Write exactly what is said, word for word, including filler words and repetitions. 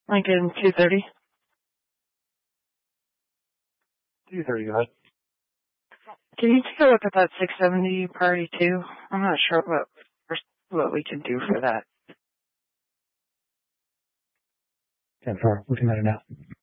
Lincoln two thirty. two thirty, go ahead. Can you take a look at that six seventy party too? I'm not sure what what we can do for that. ten four, looking at it now.